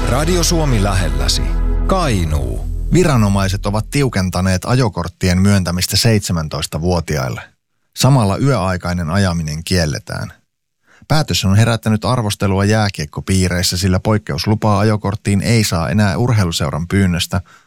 Radio Suomi lähelläsi. Kainuu. Viranomaiset ovat tiukentaneet ajokorttien myöntämistä 17-vuotiaille. Samalla yöaikainen ajaminen kielletään. Päätös on herättänyt arvostelua jääkiekkopiireissä, sillä poikkeuslupaa ajokorttiin ei saa enää urheiluseuran pyynnöstä,